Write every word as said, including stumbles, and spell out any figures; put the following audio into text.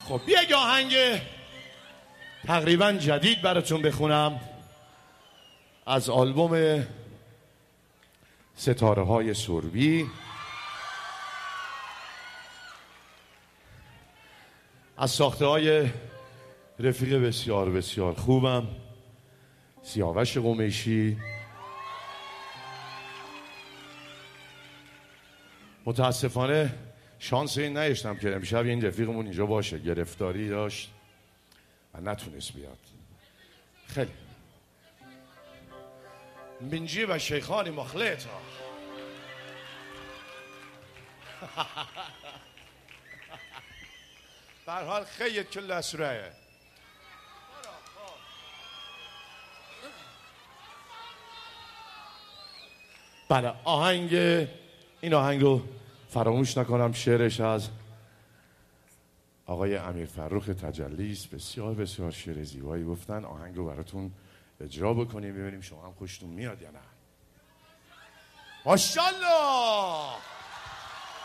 خب یک آهنگ تقریبا جدید براتون بخونم از آلبوم ستاره های سربی، از ساخته های رفیق بسیار بسیار خوبم، سیاوش قمیشی. متاسفانه شانس این نداشتم که امشب این رفیقمون اینجا باشه، گرفتاری داشت و نتونست بیاد. خیلی منجی و شیخانی مخلطا. به هر حال خیلی کل اسرائه. بله، آهنگ این آهنگ رو فراموش نکنم، شعرش از آقای امیر فرخ تجلی است. بسیار بسیار شعر زیبایی گفتن. آهنگ رو براتون اجرا بکنیم ببینیم شما هم خوشتون میاد یا نه. ماشاءالله.